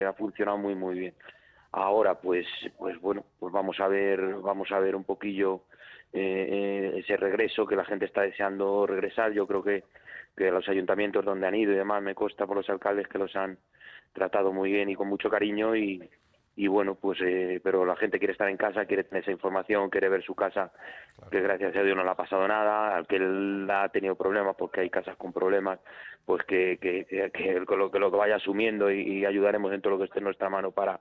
ha funcionado muy bien. Ahora, pues bueno, pues vamos a ver un poquillo ese regreso, que la gente está deseando regresar. Yo creo que los ayuntamientos donde han ido y demás, me consta por los alcaldes que los han tratado muy bien y con mucho cariño, y bueno, pues pero la gente quiere estar en casa, quiere tener esa información, quiere ver su casa, que gracias a Dios no le ha pasado nada. Al que él ha tenido problemas, porque hay casas con problemas, pues que lo que vaya asumiendo, y ayudaremos en todo lo que esté en nuestra mano para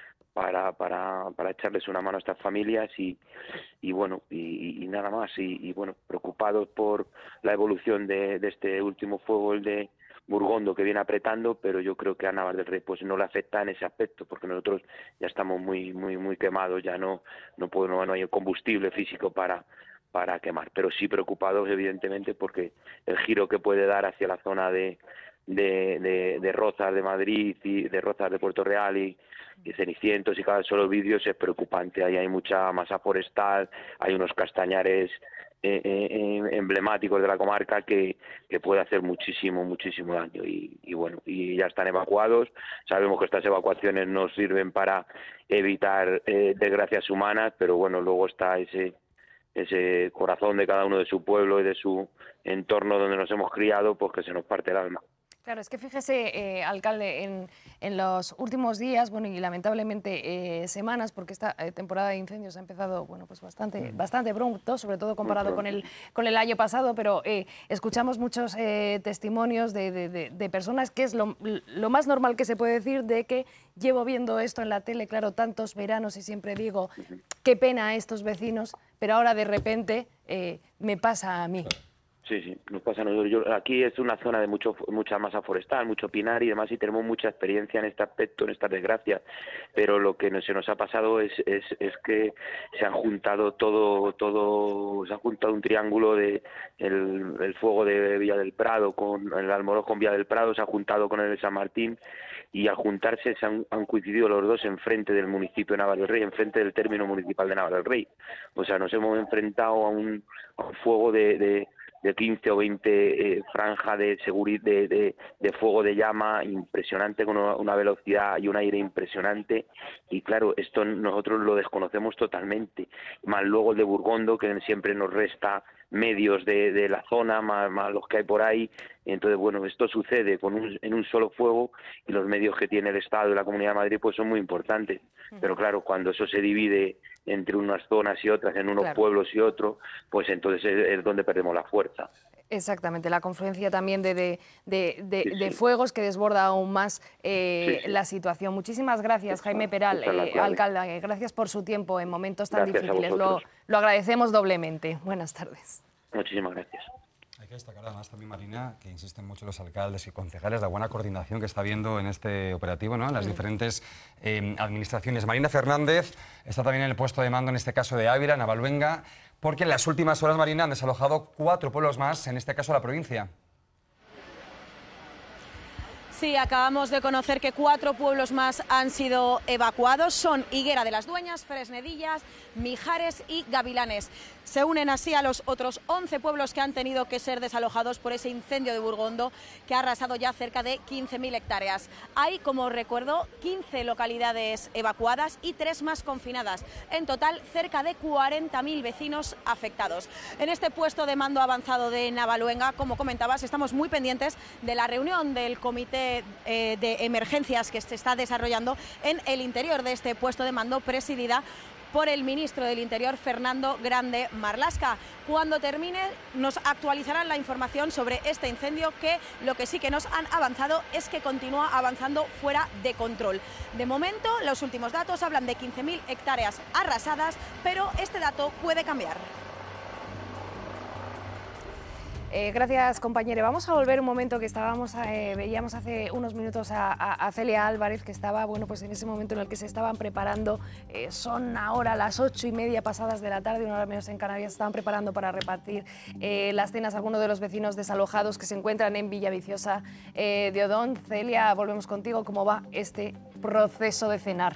echarles una mano a estas familias, y bueno, y nada más, y bueno, preocupados por la evolución de este último fuego, el de Burgondo, que viene apretando, pero yo creo que a Navas del Rey pues no le afecta en ese aspecto, porque nosotros ya estamos muy quemados, ya no hay combustible físico para quemar, pero sí preocupados evidentemente, porque el giro que puede dar hacia la zona de Rozas de Madrid y de Rozas de Puerto Real y Cenicientos y cada solo vídeos es preocupante. Ahí hay mucha masa forestal, hay unos castañares emblemáticos de la comarca que puede hacer muchísimo daño, y bueno, y ya están evacuados. Sabemos que estas evacuaciones nos sirven para evitar desgracias humanas, pero bueno, luego está ese corazón de cada uno de su pueblo y de su entorno donde nos hemos criado, pues que se nos parte el alma. Claro, es que fíjese, alcalde, en los últimos días, bueno, y lamentablemente semanas, porque esta temporada de incendios ha empezado, bueno, pues bastante pronto, sobre todo comparado con el año pasado, pero escuchamos muchos testimonios de personas, que es lo más normal que se puede decir, de que llevo viendo esto en la tele, claro, tantos veranos, y siempre digo, qué pena a estos vecinos, pero ahora de repente me pasa a mí. Sí, nos pasa a nosotros. Aquí es una zona de mucha masa forestal, mucho pinar y demás, y tenemos mucha experiencia en este aspecto, en estas desgracias, pero lo que se nos ha pasado es que se han juntado se ha juntado un triángulo de el fuego de Villa del Prado con el Almoroz, con Villa del Prado, se ha juntado con el de San Martín, y al juntarse han coincidido los dos enfrente del municipio de Navas del Rey, enfrente del término municipal de Navas del Rey. O sea, nos hemos enfrentado a un fuego de 15 o 20 franjas de fuego de llama impresionante, con una velocidad y un aire impresionante, y claro, esto nosotros lo desconocemos totalmente, más luego el de Burgondo, que siempre nos resta medios de la zona, más los que hay por ahí. Entonces, bueno, esto sucede en un solo fuego, y los medios que tiene el Estado y la Comunidad de Madrid pues son muy importantes, pero claro, cuando eso se divide entre unas zonas y otras, en unos pueblos y otros, pues entonces es donde perdemos la fuerza. Exactamente, la confluencia también de fuegos que desborda aún más la situación. Muchísimas gracias, Jaime Peral, alcalde, gracias por su tiempo en momentos tan difíciles. Lo agradecemos doblemente. Buenas tardes. Muchísimas gracias. Hay que destacar además también, Marina, que insisten mucho los alcaldes y concejales, la buena coordinación que está habiendo en este operativo, ¿no?, en las diferentes administraciones. Marina Fernández está también en el puesto de mando, en este caso de Ávila, Navaluenga, porque en las últimas horas, Marina, han desalojado 4 pueblos más, en este caso la provincia. Sí, acabamos de conocer que 4 pueblos más han sido evacuados. Son Higuera de las Dueñas, Fresnedillas, Mijares y Gavilanes. Se unen así a los otros 11 pueblos que han tenido que ser desalojados por ese incendio de Burgondo, que ha arrasado ya cerca de 15.000 hectáreas. Hay, como recuerdo, 15 localidades evacuadas y 3 más confinadas. En total, cerca de 40.000 vecinos afectados. En este puesto de mando avanzado de Navaluenga, como comentabas, estamos muy pendientes de la reunión del comité de emergencias que se está desarrollando en el interior de este puesto de mando, presidida por el ministro del Interior, Fernando Grande Marlaska. Cuando termine, nos actualizarán la información sobre este incendio, que lo que sí que nos han avanzado es que continúa avanzando fuera de control. De momento, los últimos datos hablan de 15.000 hectáreas arrasadas, pero este dato puede cambiar. Gracias, compañero. Vamos a volver un momento que veíamos hace unos minutos a Celia Álvarez, que estaba, bueno, pues en ese momento en el que se estaban preparando, son ahora las 8:30 pasadas de la tarde, una hora menos en Canarias, se estaban preparando para repartir las cenas a algunos de los vecinos desalojados que se encuentran en Villaviciosa de Odón. Celia, volvemos contigo. ¿Cómo va este proceso de cenar?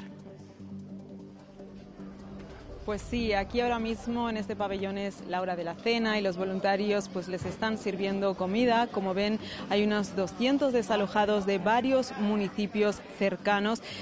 Pues sí, aquí ahora mismo en este pabellón es la hora de la cena y los voluntarios pues les están sirviendo comida. Como ven, hay unos 200 desalojados de varios municipios cercanos